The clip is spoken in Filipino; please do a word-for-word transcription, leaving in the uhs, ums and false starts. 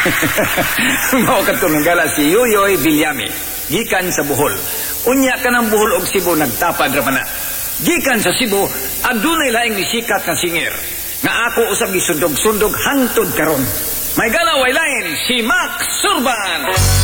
Mao kadto nagala si Yoyoy Villame gikan sa Bohol. Unya ka ng Bohol og Cebu nagtapad ra man na. Gikan sa Cebu adunay laing gisikat nga singer nga ako usab gisundog-sundog hangtod karon. May gala way lain si Max Surban.